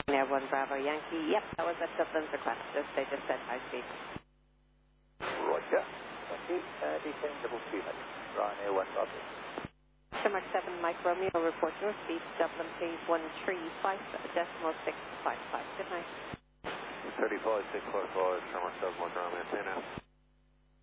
Air 1 Bravo Yankee. Yep, that was at Dublin's request. They just said high speed. Roger. Yankee, descend double speed. Ryanair 1 Bravo. Mark 7 Mike Romeo, report your speed. Dublin please 135.655. Good night. 35.645, Mark 7 Mike Romeo, 10 now.